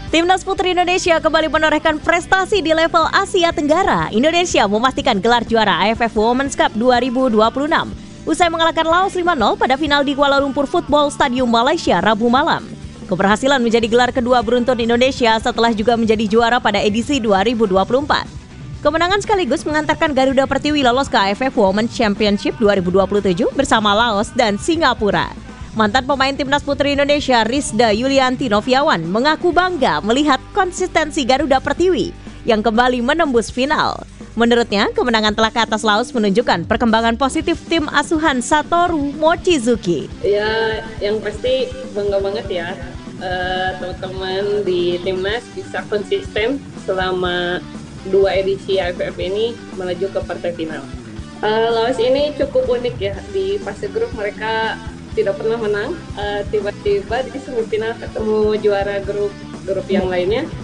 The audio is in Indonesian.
Timnas Putri Indonesia kembali menorehkan prestasi di level Asia Tenggara. Indonesia memastikan gelar juara AFF Women's Cup 2026. Usai mengalahkan Laos 5-0 pada final di Kuala Lumpur Football Stadium Malaysia Rabu malam. Keberhasilan menjadi gelar kedua beruntun Indonesia setelah juga menjadi juara pada edisi 2024. Kemenangan sekaligus mengantarkan Garuda Pertiwi lolos ke AFF Women's Championship 2027 bersama Laos dan Singapura. Mantan pemain Timnas Putri Indonesia Rizda Yulianti Noviawan mengaku bangga melihat konsistensi Garuda Pertiwi yang kembali menembus final. Menurutnya, kemenangan telak atas Laos menunjukkan perkembangan positif tim asuhan Satoru Mochizuki. Ya, yang pasti bangga banget ya teman-teman di Timnas bisa konsisten selama 2 edisi AFF ini melaju ke partai final. Laos ini cukup unik ya, di fase grup mereka tidak pernah menang, tiba-tiba di semifinal ketemu juara grup yang lainnya